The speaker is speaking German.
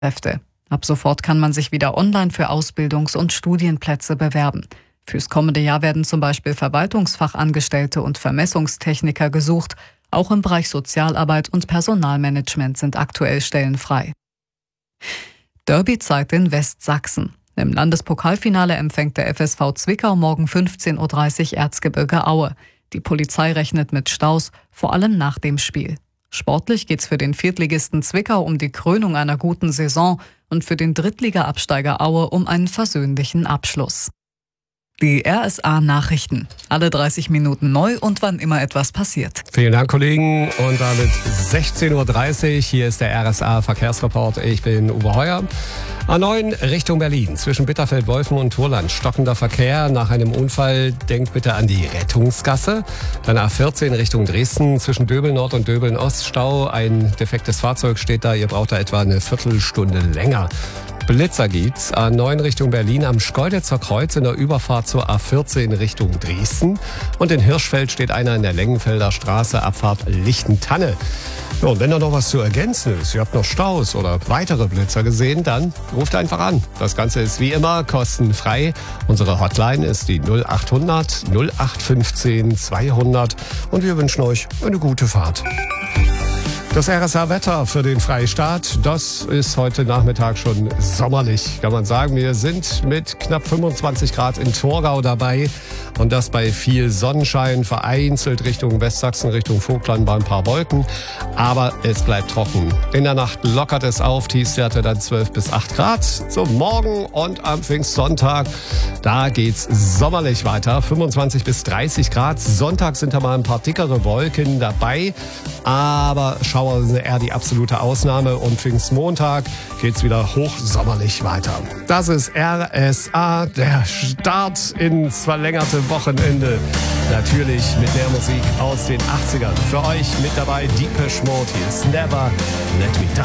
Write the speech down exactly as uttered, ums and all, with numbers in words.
Kräfte. Ab sofort kann man sich wieder online für Ausbildungs- und Studienplätze bewerben. Fürs kommende Jahr werden zum Beispiel Verwaltungsfachangestellte und Vermessungstechniker gesucht. Auch im Bereich Sozialarbeit und Personalmanagement sind aktuell Stellen frei. Derbyzeit in Westsachsen. Im Landespokalfinale empfängt der F S V Zwickau morgen fünfzehn Uhr dreißig Erzgebirge Aue. Die Polizei rechnet mit Staus, vor allem nach dem Spiel. Sportlich geht's für den Viertligisten Zwickau um die Krönung einer guten Saison und für den Drittliga-Absteiger Aue um einen versöhnlichen Abschluss. Die R S A-Nachrichten. Alle dreißig Minuten neu und wann immer etwas passiert. Vielen Dank, Kollegen. Und damit sechzehn Uhr dreißig. Hier ist der R S A-Verkehrsreport. Ich bin Uwe Heuer. A neun Richtung Berlin. Zwischen Bitterfeld-Wolfen und Turland. Stockender Verkehr. Nach einem Unfall denkt bitte an die Rettungsgasse. Dann A vierzehn Richtung Dresden. Zwischen Döbeln Nord und Döbeln Ost Stau. Ein defektes Fahrzeug steht da. Ihr braucht da etwa eine Viertelstunde länger. Blitzer gibt's. A neun Richtung Berlin am Schkeuditzer Kreuz in der Überfahrt zur A vierzehn Richtung Dresden. Und in Hirschfeld steht einer in der Lengenfelder Straße, Abfahrt Lichtentanne. Ja, und wenn da noch was zu ergänzen ist, ihr habt noch Staus oder weitere Blitzer gesehen, dann ruft einfach an. Das Ganze ist wie immer kostenfrei. Unsere Hotline ist die null acht hundert null acht fünfzehn zweihundert und wir wünschen euch eine gute Fahrt. Das R S A-Wetter für den Freistaat, das ist heute Nachmittag schon sommerlich, kann man sagen. Wir sind mit knapp fünfundzwanzig Grad in Torgau dabei und das bei viel Sonnenschein, vereinzelt Richtung Westsachsen, Richtung Vogtland bei ein paar Wolken. Aber es bleibt trocken. In der Nacht lockert es auf, Tiefstwerte dann zwölf bis acht Grad. Zum Morgen und am Pfingstsonntag, da geht's sommerlich weiter, fünfundzwanzig bis dreißig Grad. Sonntag sind da mal ein paar dickere Wolken dabei, aber Schauer sind eher die absolute Ausnahme und Pfingstmontag geht's wieder hochsommerlich weiter. Das ist R S A, der Start ins verlängerte Wochenende. Natürlich mit der Musik aus den achtzigern. Für euch mit dabei Depeche Mode, hier ist Never Let Me Down.